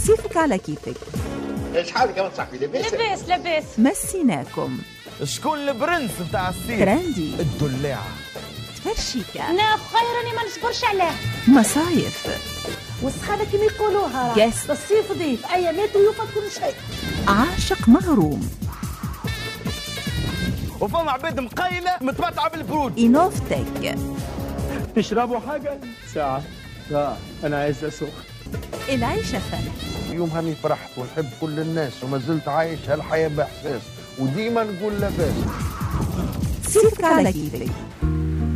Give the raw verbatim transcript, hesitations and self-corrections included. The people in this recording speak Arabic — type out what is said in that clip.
صيفك على كيفك. ايش حالك يا صاحبي؟ لاباس لاباس لاباس. مسيناكم. شكون البرنس نتاع الصيف؟ ترندي. الدلاعة. تفرشيكا. انا خيرني ما نصبرش عليه. مصايف. والسخانه كما يقولوها Guest. الصيف ضيف ايامات ويوفى كل شيء. عاشق مغروم. وفما عباد مقيلة متمتعة بالبرود. إينوفتك. تشربوا حاجة؟ ساعة لا أنا عايز أسوق. العيشة فن. يوم هاني فرحت ونحب كل الناس وما زلت عايش هالحياة بإحساس وديما نقول لاباس. صيفك على كيفك.